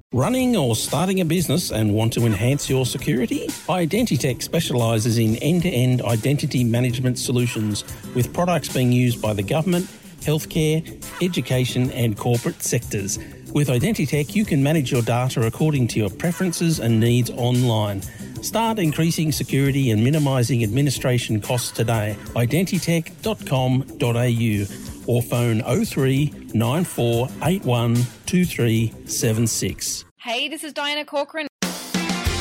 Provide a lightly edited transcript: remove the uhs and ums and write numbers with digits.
Running or starting a business and want to enhance your security? Identitech specialises in end-to-end identity management solutions with products being used by the government, healthcare, education and corporate sectors. With Identitech, you can manage your data according to your preferences and needs online. Start increasing security and minimising administration costs today. Identitech.com.au or phone 03 9481 2376. Hey, this is Diana Corcoran